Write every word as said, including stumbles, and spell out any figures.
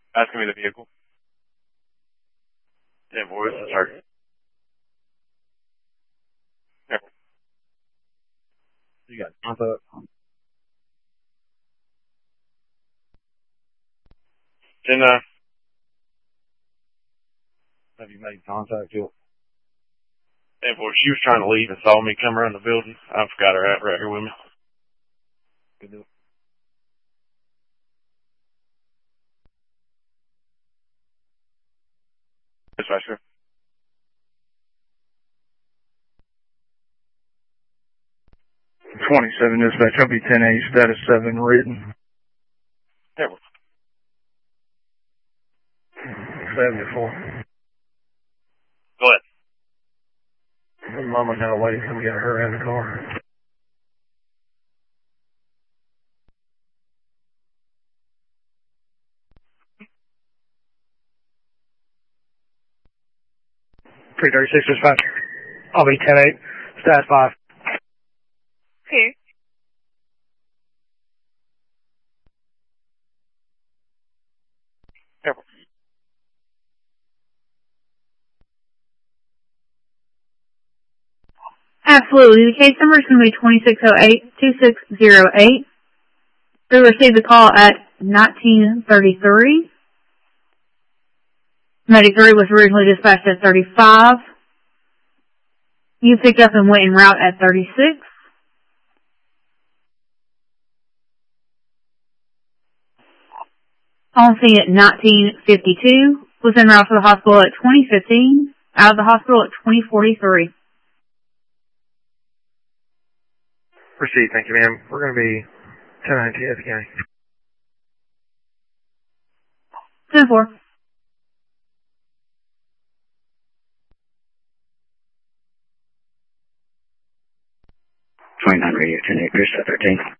Asking me the vehicle. ten four, this is Hart. You got contact? ten nine. Have you made contact yet? ten four, she was trying to leave and saw me come around the building. I forgot her out right here with me. Good deal. Dispatcher. twenty-seven dispatch, I'll be ten eight, status seven written. Yeah. seventy-four. Go ahead. The mama got a lady come get her in the car. three thirty-six dispatch. I'll be ten eight, status five. Okay. Careful. Absolutely. The case number is going to be twenty-six oh eight, two six oh eight. We received the call at nineteen thirty-three. Medic three was originally dispatched at thirty-five. You picked up and went en route at thirty-six. On scene at nineteen fifty-two. Was en route to the hospital at twenty fifteen. Out of the hospital at twenty forty-three. Proceed, thank you, ma'am. We're going to be ten nineteen at the county. ten four. twenty-nine radio, ten eight, Chris, thirteen.